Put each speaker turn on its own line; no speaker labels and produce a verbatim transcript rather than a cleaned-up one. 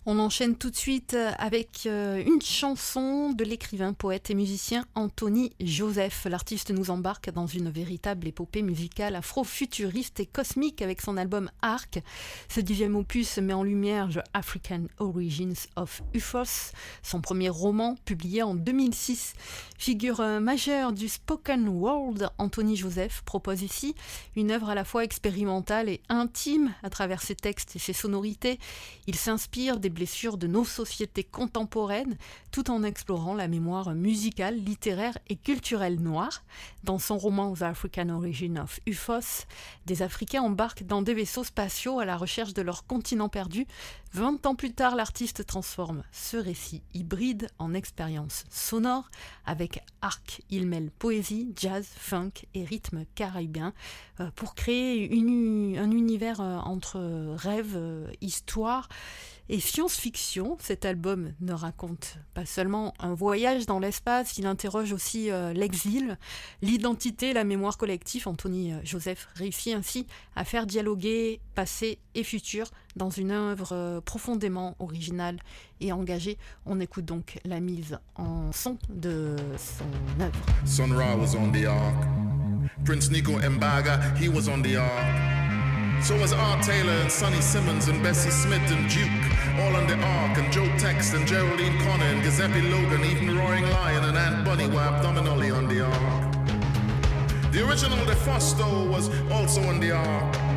On enchaîne tout de suite avec une chanson de l'écrivain, poète et musicien Anthony Joseph. L'artiste nous embarque dans une véritable épopée musicale afro-futuriste et cosmique avec son album Arc. Ce dixième opus met en lumière The African Origins of Ufos, son premier roman publié en deux mille six. Figure majeure du spoken word, Anthony Joseph propose ici une œuvre à la fois expérimentale et intime à travers ses textes et ses sonorités. Il s'inspire des blessures de nos sociétés contemporaines, tout en explorant la mémoire musicale, littéraire et culturelle noire. Dans son roman The African Origin of Ufos, des Africains embarquent dans des vaisseaux spatiaux à la recherche de leur continent perdu. Vingt ans plus tard, l'artiste transforme ce récit hybride en expérience sonore. Avec Arc, il mêle poésie, jazz, funk et rythme caribéen pour créer une, un univers entre rêve, histoire et science-fiction. Cet album ne raconte pas seulement un voyage dans l'espace, il interroge aussi euh, l'exil, l'identité, la mémoire collective. Anthony Joseph réussit ainsi à faire dialoguer passé et futur dans une œuvre euh, profondément originale et engagée. On écoute donc la mise en son de son œuvre.
Sun Ra was on the ark. Prince Nico Mbaga, he was on the ark. So was Art Taylor and Sonny Simmons and Bessie Smith and Duke, all on the Ark, and Joe Tex and Geraldine Connor and Giuseppe Logan, even Roaring Lion and Aunt Bunny were abdominally on the Ark. The original De Fosto was also on the Ark.